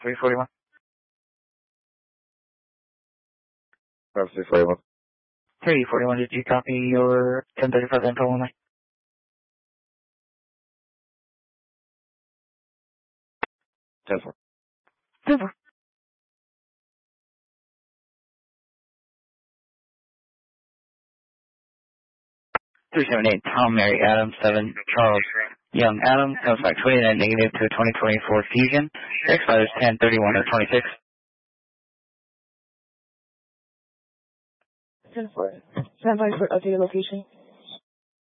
341. Press 341. 341, did you copy your 1035 info only? 10-4. 10-4. 378, Tom, Mary, Adam, 7, Charles, Young, Adam, comes back 29 negative to a 2024 Fusion. Expires 10/31 or 26. 10-4. Stand by for updated location.